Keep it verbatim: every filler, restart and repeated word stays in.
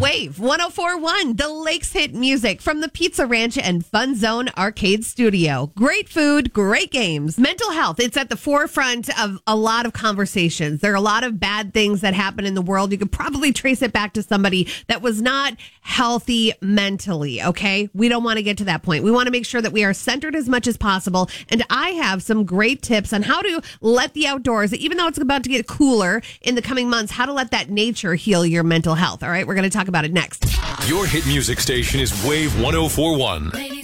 Wave one oh four point one, the Lakes hit music from the Pizza Ranch and Fun Zone Arcade Studio. Great food, great games. Mental health, it's at the forefront of a lot of conversations. There are a lot of bad things that happen in the world. You could probably trace it back to somebody that was not healthy mentally, okay? We don't want to get to that point. We want to make sure that we are centered as much as possible. And I have some great tips on how to let the outdoors, even though it's about to get cooler in the coming months, how to let that nature heal your mental health. All right, we're going to talk about it next. Your hit music station is Wave one oh four point one.